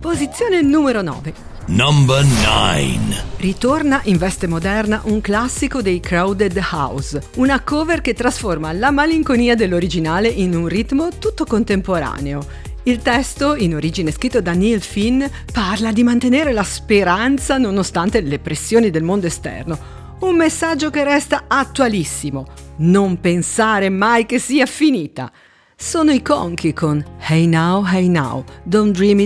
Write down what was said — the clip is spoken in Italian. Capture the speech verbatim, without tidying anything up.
Posizione numero nove. Number nine. Ritorna in veste moderna un classico dei Crowded House, una cover che trasforma la malinconia dell'originale in un ritmo tutto contemporaneo. Il testo, in origine scritto da Neil Finn, parla di mantenere la speranza nonostante le pressioni del mondo esterno. Un messaggio che resta attualissimo. Non pensare mai che sia finita. Sono i Conchi con Hey Now, Hey Now, Don't Dream It